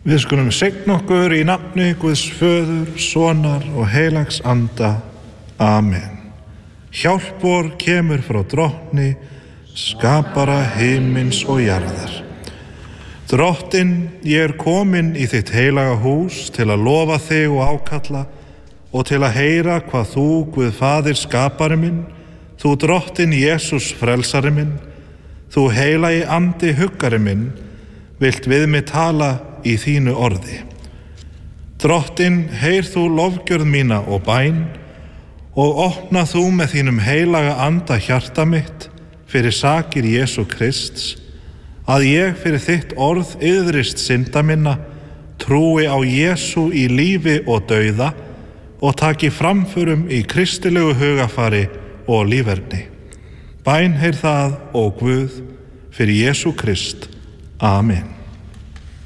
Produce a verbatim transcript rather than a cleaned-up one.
Við skulum segna okkur í nafni Guðs föður, sonar og heilags anda. Amen. Hjálp vor kemur frá drottni, skapara himins og jarðar. Drottin, ég er komin í þitt heilaga hús til að lofa þig og ákalla og til að heyra hvað þú, Guð faðir skapari minn, þú drottin Jesús frelsari minn, þú heilagi andi huggari minn, vilt við mig tala í þínu orði. Drottin, heyr þú lofgjörð mína og bæn og opna þú með þínum heilaga anda hjarta mitt fyrir sakir Jesú Krists, að ég fyrir þitt orð iðrist synda minna, trúi á Jesú í lífi og dauða og taki framförum í kristilegu hugafari og líferni. Bæn heyr það, ó Guð, fyrir Jesú Krist. Amen.